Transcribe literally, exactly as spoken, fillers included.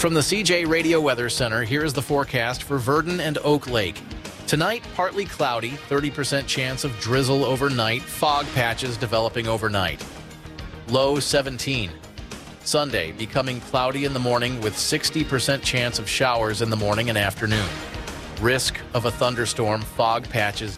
From the C J Radio Weather Center, here is the forecast for Verdon and Oak Lake. Tonight, partly cloudy, thirty percent chance of drizzle overnight, fog patches developing overnight. Low seventeen. Sunday, becoming cloudy in the morning with sixty percent chance of showers in the morning and afternoon. Risk of a thunderstorm, fog patches